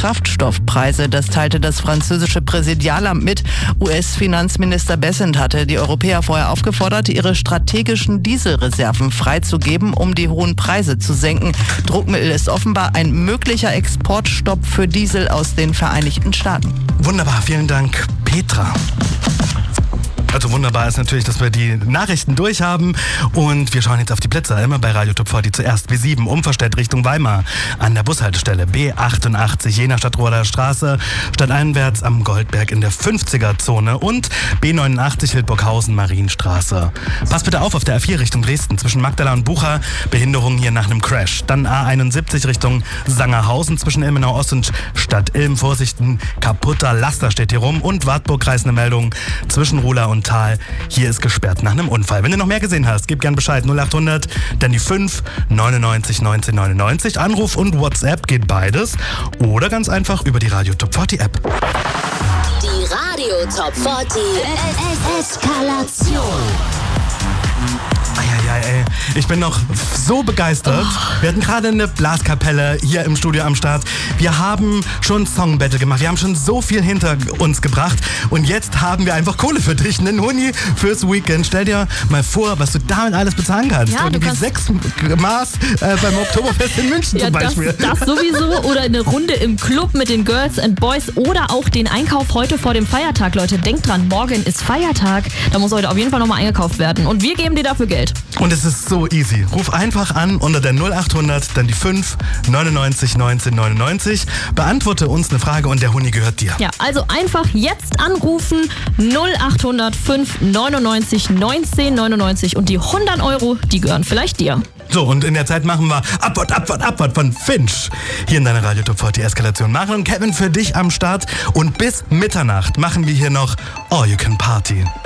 Kraftstoffpreise. Das teilte das französische Präsidialamt mit. US-Finanzminister Bessent hatte die Europäer vorher aufgefordert, ihre strategischen Dieselreserven freizugeben, um die hohen Preise zu senken. Druckmittel ist offenbar ein möglicher Exportstopp für Diesel aus den Vereinigten Staaten. Wunderbar, vielen Dank, Petra. Also wunderbar ist natürlich, dass wir die Nachrichten durchhaben und wir schauen jetzt auf die Plätze. Immer bei Radio Top 40 zuerst B7 Umverstedt Richtung Weimar an der Bushaltestelle B88 Jena Stadtroder Straße stadteinwärts am Goldberg in der 50er-Zone und B89 Hildburghausen Marienstraße. Passt bitte auf der A4 Richtung Dresden zwischen Magdala und Bucha, Behinderung hier nach einem Crash. Dann A71 Richtung Sangerhausen zwischen Ilmenau Ost und Stadt Ilm. Vorsichten, kaputter Laster steht hier rum und Wartburg-Kreis eine Meldung zwischen Ruhla und Tal. Hier ist gesperrt nach einem Unfall. Wenn du noch mehr gesehen hast, gib gern Bescheid. 0800, dann die 5 99 19 99. Anruf und WhatsApp geht beides. Oder ganz einfach über die Radio Top 40 App. Die Radio Top 40 Eskalation. Ey. Ich bin noch so begeistert. Wir hatten gerade eine Blaskapelle hier im Studio am Start. Wir haben schon Songbattle gemacht. Wir haben schon so viel hinter uns gebracht. Und jetzt haben wir einfach Kohle für dich. Einen Huni fürs Weekend. Stell dir mal vor, was du damit alles bezahlen kannst. Ja, irgendwie 6 Maß beim Oktoberfest in München zum Beispiel. Das sowieso. Oder eine Runde im Club mit den Girls and Boys. Oder auch den Einkauf heute vor dem Feiertag. Leute, denkt dran, morgen ist Feiertag. Da muss heute auf jeden Fall nochmal eingekauft werden. Und wir geben dir dafür Geld. Und es ist so easy. Ruf einfach an unter der 0800, dann die 5 99 19 99. Beantworte uns eine Frage und der Huni gehört dir. Ja, also einfach jetzt anrufen 0800 5 99 19 99 und die 100 €, die gehören vielleicht dir. So, und in der Zeit machen wir Abwart von Finch. Hier in deiner Radio Top 40 Eskalation. Maren und Kevin für dich am Start. Und bis Mitternacht machen wir hier noch All You Can Party.